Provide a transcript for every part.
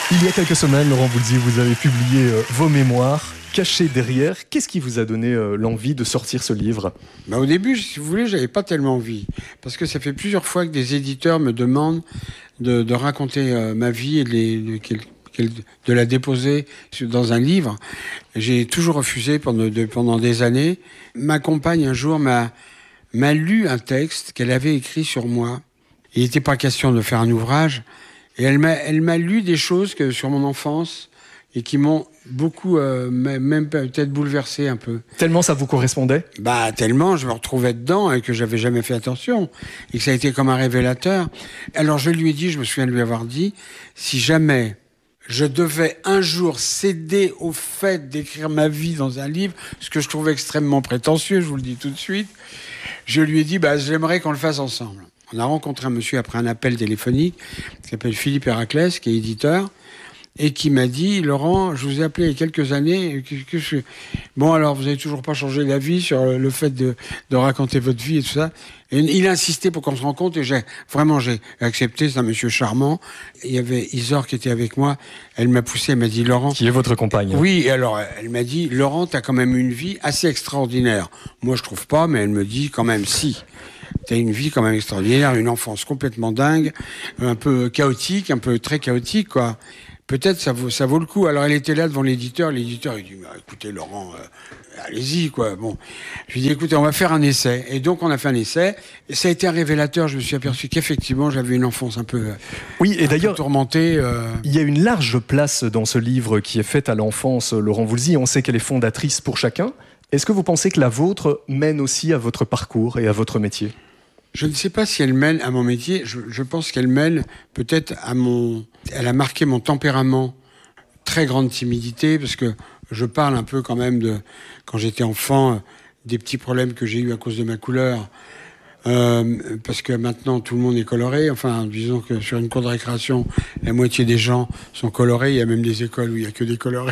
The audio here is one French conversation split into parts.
Il y a quelques semaines, Laurent Voulzy, vous avez publié vos mémoires cachés derrière. Qu'est-ce qui vous a donné l'envie de sortir ce livre ? Au début, si vous voulez, j'avais pas tellement envie. Parce que ça fait plusieurs fois que des éditeurs me demandent de raconter ma vie et de la déposer dans un livre. J'ai toujours refusé pendant des années. Ma compagne, un jour, m'a lu un texte qu'elle avait écrit sur moi. Il n'était pas question de faire un ouvrage. Et elle m'a lu des choses sur mon enfance et qui m'ont beaucoup, même peut-être bouleversé un peu. Tellement ça vous correspondait ? Tellement, je me retrouvais dedans et que j'avais jamais fait attention. Et que ça a été comme un révélateur. Alors je lui ai dit, je me souviens de lui avoir dit, si jamais je devais un jour céder au fait d'écrire ma vie dans un livre, ce que je trouvais extrêmement prétentieux, je vous le dis tout de suite, je lui ai dit, j'aimerais qu'on le fasse ensemble. On a rencontré un monsieur après un appel téléphonique qui s'appelle Philippe Héraclès, qui est éditeur, et qui m'a dit « Laurent, je vous ai appelé il y a quelques années. Bon, alors, vous n'avez toujours pas changé d'avis sur le fait de raconter votre vie et tout ça ?» Et il a insisté pour qu'on se rencontre et j'ai accepté. C'est un monsieur charmant. Il y avait Isor qui était avec moi. Elle m'a poussé, elle m'a dit « Laurent... » Qui est votre compagne. Oui, et alors elle m'a dit « Laurent, t'as quand même une vie assez extraordinaire. » Moi, je trouve pas, mais elle me dit quand même « Si. » T'as une vie quand même extraordinaire, une enfance complètement dingue, un peu chaotique, un peu très chaotique, quoi. Peut-être ça vaut le coup. Alors elle était là devant l'éditeur il dit écoutez Laurent, allez-y, quoi. Bon, je lui ai dit écoutez, on va faire un essai. Et donc on a fait un essai. Et ça a été un révélateur. Je me suis aperçu qu'effectivement j'avais une enfance un peu tourmentée. Il y a une large place dans ce livre qui est faite à l'enfance, Laurent Voulzy. On sait qu'elle est fondatrice pour chacun. Est-ce que vous pensez que la vôtre mène aussi à votre parcours et à votre métier ? Je ne sais pas si elle mène à mon métier. Je pense qu'elle mène peut-être Elle a marqué mon tempérament. Très grande timidité, parce que je parle un peu quand même quand j'étais enfant, des petits problèmes que j'ai eus à cause de ma couleur. Parce que maintenant, tout le monde est coloré. Enfin, disons que sur une cour de récréation, la moitié des gens sont colorés. Il y a même des écoles où il n'y a que des colorés.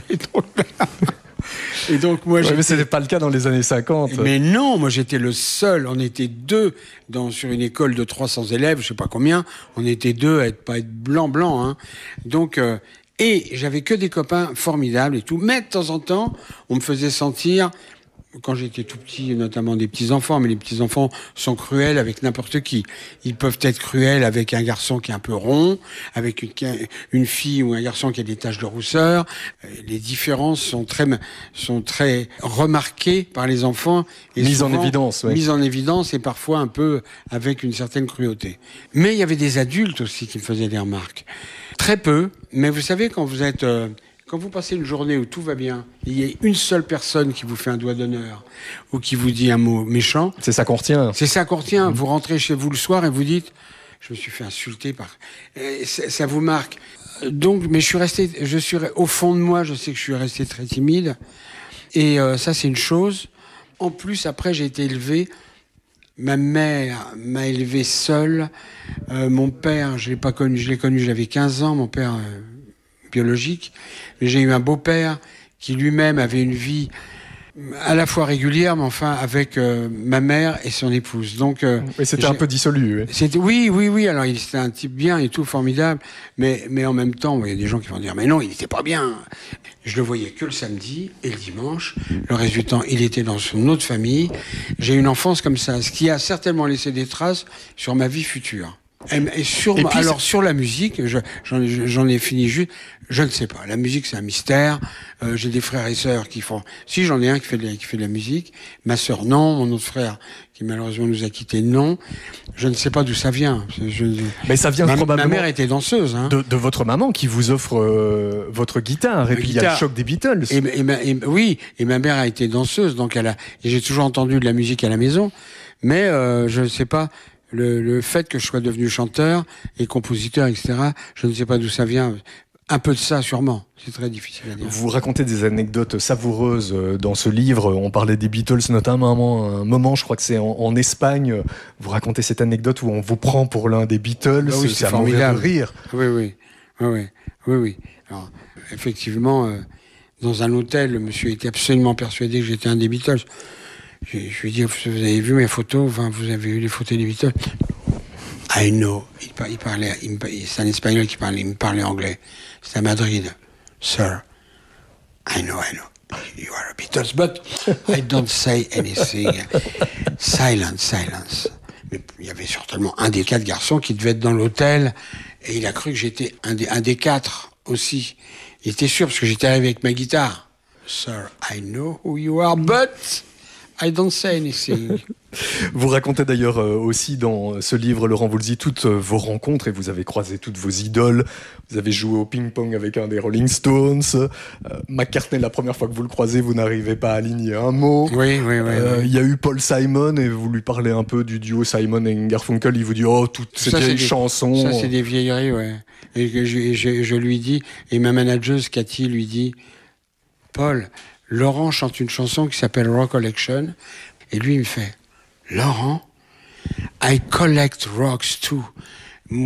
Et donc moi, mais ce n'était pas le cas dans les années 50. Mais non, moi j'étais le seul. On était deux sur une école de 300 élèves, je sais pas combien. On était deux à pas être blanc, hein. Donc et j'avais que des copains formidables et tout. Mais de temps en temps, on me faisait sentir, quand j'étais tout petit, notamment des petits-enfants, mais les petits-enfants sont cruels avec n'importe qui. Ils peuvent être cruels avec un garçon qui est un peu rond, avec une fille ou un garçon qui a des taches de rousseur. Les différences sont très remarquées par les enfants. Et mises en évidence, oui. Mises en évidence et parfois un peu avec une certaine cruauté. Mais il y avait des adultes aussi qui me faisaient des remarques. Très peu, mais vous savez, quand vous passez une journée où tout va bien, il y a une seule personne qui vous fait un doigt d'honneur ou qui vous dit un mot méchant. C'est ça qu'on retient. C'est ça qu'on retient. Vous rentrez chez vous le soir et vous dites « Je me suis fait insulter par... » Ça vous marque. Donc, mais au fond de moi, je sais que je suis resté très timide. Et ça, c'est une chose. En plus, après, j'ai été élevé... Ma mère m'a élevé seule. Mon père, je l'ai connu, j'avais 15 ans, mon père... biologique, mais j'ai eu un beau-père qui lui-même avait une vie à la fois régulière, mais enfin avec ma mère et son épouse. Donc, c'était un peu dissolu. Oui. Alors c'était un type bien et tout, formidable, mais en même temps, il y a des gens qui vont dire, mais non, il n'était pas bien. Je le voyais que le samedi et le dimanche. Le reste du temps, il était dans une autre famille. J'ai eu une enfance comme ça, ce qui a certainement laissé des traces sur ma vie future. Et sur la musique, j'en ai fini juste, je ne sais pas. La musique, c'est un mystère. J'ai des frères et sœurs qui font... Si, j'en ai un qui fait de la musique. Ma sœur, non. Mon autre frère, qui malheureusement nous a quittés, non. Je ne sais pas d'où ça vient. Mais ça vient probablement... Ma mère était danseuse. Hein. De votre maman qui vous offre votre guitare. Et puis il y a le choc des Beatles. Oui, et ma mère a été danseuse. Donc j'ai toujours entendu de la musique à la maison. Mais je ne sais pas... Le fait que je sois devenu chanteur et compositeur, etc., je ne sais pas d'où ça vient. Un peu de ça, sûrement. C'est très difficile à dire. Vous racontez des anecdotes savoureuses dans ce livre. On parlait des Beatles, notamment un moment, je crois que c'est en Espagne. Vous racontez cette anecdote où on vous prend pour l'un des Beatles. Oui, c'est formidable. Rire. Oui. Alors, effectivement, dans un hôtel, le monsieur était absolument persuadé que j'étais un des Beatles. Je lui ai dit, vous avez vu mes photos, enfin, vous avez vu les photos des Beatles. I know. C'est un Espagnol il me parlait anglais. C'est à Madrid. Sir, I know. You are a Beatles, but I don't say anything. Silence. Mais il y avait certainement un des 4 garçons qui devait être dans l'hôtel, et il a cru que j'étais un des 4 aussi. Il était sûr, parce que j'étais arrivé avec ma guitare. Sir, I know who you are, but I don't say anything. Vous racontez d'ailleurs aussi dans ce livre, Laurent Voulzy, toutes vos rencontres, et vous avez croisé toutes vos idoles. Vous avez joué au ping-pong avec un des Rolling Stones. McCartney, la première fois que vous le croisez, vous n'arrivez pas à aligner un mot. Oui. Il y a eu Paul Simon, et vous lui parlez un peu du duo Simon et Garfunkel. Il vous dit, oh, toutes ces vieilles chansons. Ça, c'est des vieilleries, ouais. Et je lui dis, et ma manageuse, Cathy, lui dit, Paul, Laurent chante une chanson qui s'appelle Rock Collection. Et lui, il me fait, Laurent, I collect rocks too. Il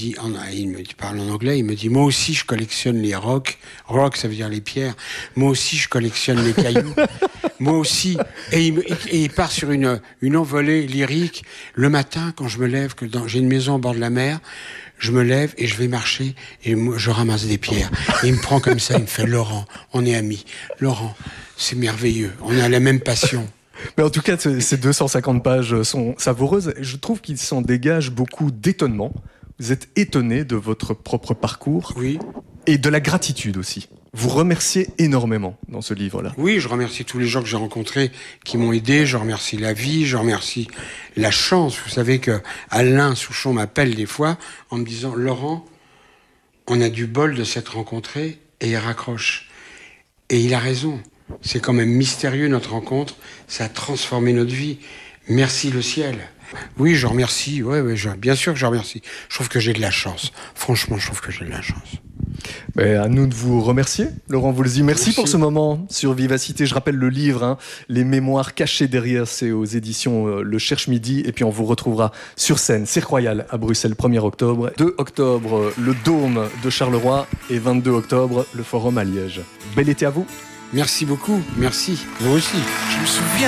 me parle en anglais, il me dit, moi aussi je collectionne les rocks. Rock, ça veut dire les pierres. Moi aussi je collectionne les cailloux. Moi aussi. Et il part sur une envolée lyrique. Le matin, quand je me lève, j'ai une maison au bord de la mer, je me lève et je vais marcher et moi, je ramasse des pierres. Et il me prend comme ça, il me fait, Laurent, on est amis. Laurent, c'est merveilleux. On a la même passion. Mais en tout cas, ces 250 pages sont savoureuses. Je trouve qu'il s'en dégage beaucoup d'étonnement. Vous êtes étonné de votre propre parcours. Oui. Et de la gratitude aussi. Vous remerciez énormément dans ce livre-là. Oui, je remercie tous les gens que j'ai rencontrés qui m'ont aidé. Je remercie la vie, je remercie la chance. Vous savez que Alain Souchon m'appelle des fois en me disant « Laurent, on a du bol de s'être rencontrés » et il raccroche. Et il a raison. C'est quand même mystérieux notre rencontre. Ça a transformé notre vie. Merci le ciel. Oui, je remercie. Bien sûr que je remercie. Je trouve que j'ai de la chance. Franchement, je trouve que j'ai de la chance. À nous de vous remercier, Laurent Voulzy. Merci pour ce moment sur Vivacité. Je rappelle le livre, Les mémoires cachées derrière, c'est aux éditions Le Cherche Midi. Et puis on vous retrouvera sur scène, Cirque Royal à Bruxelles, 1er octobre. 2 octobre, le Dôme de Charleroi. Et 22 octobre, le Forum à Liège. Bel été à vous. Merci beaucoup. Merci. Vous aussi. Je me souviens.